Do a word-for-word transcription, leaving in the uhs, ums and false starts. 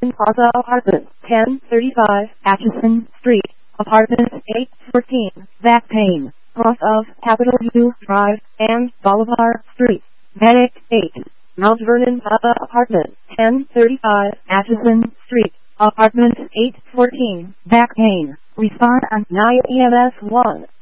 Vernon Plaza Apartment, ten thirty-five Atchison Street, Apartment eight fourteen, Back Pain, cross of Capitol View Drive, and Bolivar Street, Manic eight, Mount Vernon Plaza Apartment, ten thirty-five Atchison Street, Apartment eight fourteen, Back Pain. Respond on nine E M S one.